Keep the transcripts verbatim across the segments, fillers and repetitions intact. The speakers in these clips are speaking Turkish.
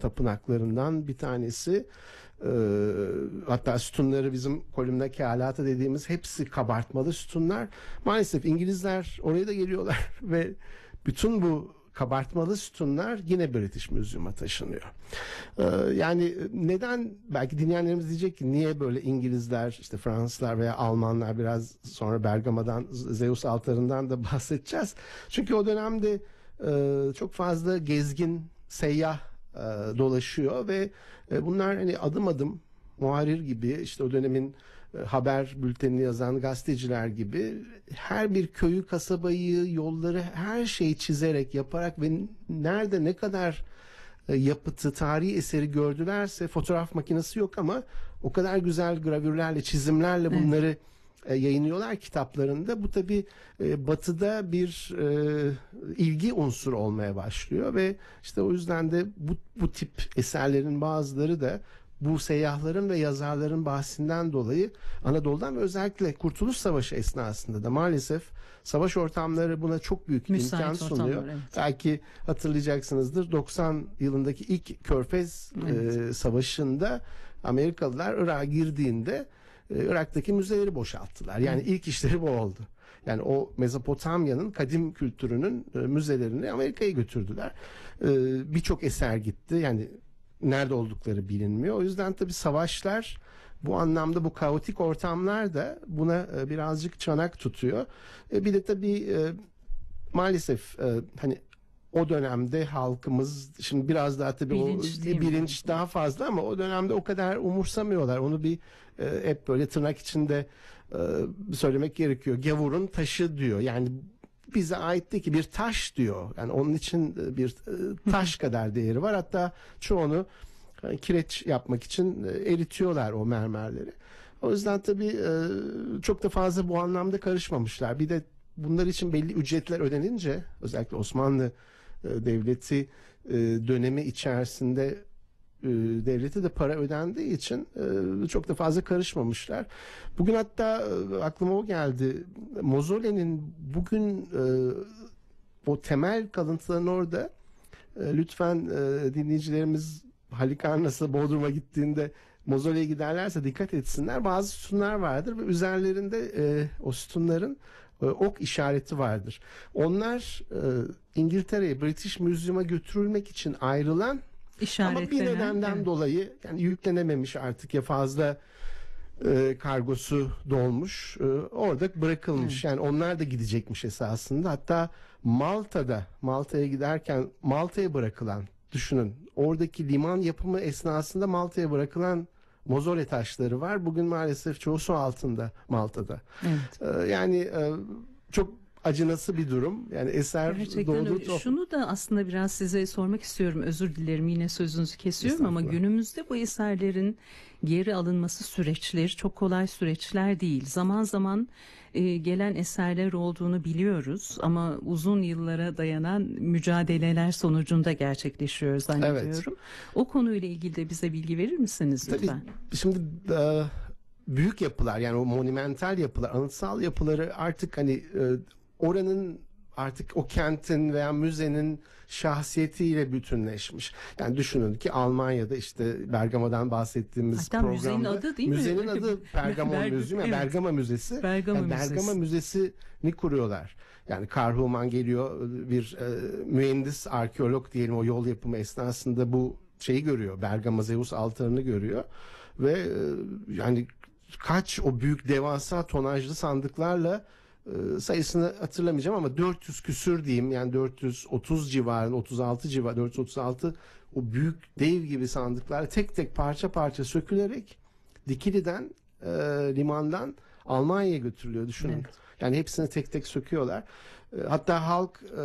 tapınaklarından bir tanesi. Ee, hatta sütunları bizim kolümdeki alata dediğimiz hepsi kabartmalı sütunlar. Maalesef İngilizler oraya da geliyorlar ve bütün bu kabartmalı sütunlar yine British Museum'a taşınıyor. Ee, yani neden, belki dinleyenlerimiz diyecek ki niye böyle İngilizler, işte Fransızlar veya Almanlar, biraz sonra Bergama'dan, Zeus altarından da bahsedeceğiz. Çünkü o dönemde e, çok fazla gezgin, seyyah e, dolaşıyor ve e, bunlar hani adım adım muharir gibi, işte o dönemin haber bültenini yazan gazeteciler gibi her bir köyü, kasabayı, yolları, her şeyi çizerek, yaparak ve nerede ne kadar yapıtı, tarihi eseri gördülerse, fotoğraf makinesi yok ama o kadar güzel gravürlerle, çizimlerle bunları evet. yayınlıyorlar kitaplarında. Bu tabii batıda bir e, ilgi unsuru olmaya başlıyor ve işte o yüzden de bu, bu tip eserlerin bazıları da bu seyyahların ve yazarların bahsinden dolayı Anadolu'dan ve özellikle Kurtuluş Savaşı esnasında da maalesef savaş ortamları buna çok büyük Müsait imkan sunuyor. Evet. Belki hatırlayacaksınızdır, doksan yılındaki ilk Körfez evet. e, Savaşı'nda Amerikalılar Irak'a girdiğinde e, Irak'taki müzeleri boşalttılar. Yani ilk işleri bu oldu. Yani o Mezopotamya'nın kadim kültürünün e, müzelerini Amerika'ya götürdüler. E, Birçok eser gitti. Yani nerede oldukları bilinmiyor. O yüzden tabii savaşlar, bu anlamda bu kaotik ortamlar da buna e, birazcık çanak tutuyor. E, bir de tabii e, maalesef e, hani o dönemde halkımız, şimdi biraz daha tabii bilinç, o bilinç daha fazla ama o dönemde o kadar umursamıyorlar. Onu bir e, hep böyle tırnak içinde e, söylemek gerekiyor. Gavurun taşı diyor. Yani bize ait değil ki, bir taş diyor. Yani onun için bir taş kadar değeri var. Hatta çoğunu kireç yapmak için eritiyorlar o mermerleri. O yüzden tabii çok da fazla bu anlamda karışmamışlar. Bir de bunlar için belli ücretler ödenince, özellikle Osmanlı Devleti dönemi içerisinde devlete de para ödendiği için çok da fazla karışmamışlar. Bugün hatta aklıma o geldi. Mozole'nin bugün o temel kalıntılarını orada, lütfen dinleyicilerimiz Halikarnas'a, Bodrum'a gittiğinde Mozole'ye giderlerse dikkat etsinler. Bazı sütunlar vardır ve üzerlerinde o sütunların ok işareti vardır. Onlar İngiltere'ye, British Museum'a götürülmek için ayrılan ama bir nedenden evet. dolayı yani yüklenememiş artık, ya fazla e, kargosu dolmuş, e, orada bırakılmış. Evet. Yani onlar da gidecekmiş esasında. Hatta Malta'da, Malta'ya giderken Malta'ya bırakılan, düşünün, oradaki liman yapımı esnasında Malta'ya bırakılan mozole taşları var. Bugün maalesef çoğu su altında Malta'da. Evet. E, yani e, çok acınası bir durum. Yani eser gerçekten öyle. Top... Şunu da aslında biraz size sormak istiyorum. Özür dilerim, yine sözünüzü kesiyorum ama günümüzde bu eserlerin geri alınması süreçleri çok kolay süreçler değil. Zaman zaman e, gelen eserler olduğunu biliyoruz ama uzun yıllara dayanan mücadeleler sonucunda gerçekleşiyor zannediyorum. Evet. O konuyla ilgili de bize bilgi verir misiniz lütfen? Tabii, şimdi e, büyük yapılar, yani o monumental yapılar, anıtsal yapıları artık hani e, oranın, artık o kentin veya müzenin şahsiyetiyle bütünleşmiş. Yani düşünün ki Almanya'da, işte Bergama'dan bahsettiğimiz hatta programda müzenin adı değil müzenin mi? adı Pergamon Berg Müzesi, evet. Bergama Müzesi. Bergama, yani Müzesi. Bergama Müzesi'ni kuruyorlar. Yani Karhuman geliyor, bir e, mühendis, arkeolog diyelim, o yol yapımı esnasında bu şeyi görüyor. Bergama Zeus altarını görüyor ve e, yani kaç o büyük devasa tonajlı sandıklarla, sayısını hatırlamayacağım ama dört yüz küsür diyeyim, yani dört yüz otuz civarında, otuz altı civarı, dört yüz otuz altı, o büyük dev gibi sandıklar tek tek parça parça sökülerek Dikili'den, e, limandan Almanya'ya götürülüyor, düşünün. Evet. Yani hepsini tek tek söküyorlar. E, hatta halk e,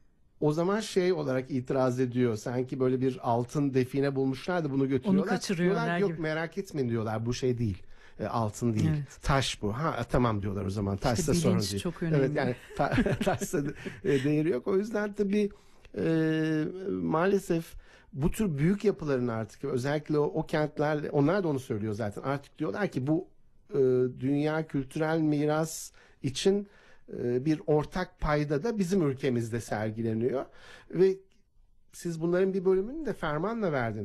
o zaman şey olarak itiraz ediyor. Sanki böyle bir altın define bulmuşlar da bunu götürüyorlar. Onu kaçırıyorlar diyorlar, gibi. Yok, merak etmeyin diyorlar, bu şey değil. E, altın değil. Evet. Taş bu. Ha tamam diyorlar o zaman. Taşsa işte sorun değil. Çok önemli. Evet, yani ta, taşsa e, değeri yok. O yüzden tabii e, maalesef bu tür büyük yapıların artık, özellikle o, o kentlerle, onlar da onu söylüyor zaten. Artık diyorlar ki bu e, dünya kültürel miras için e, bir ortak payda da bizim ülkemizde sergileniyor ve siz bunların bir bölümünü de fermanla verdiniz.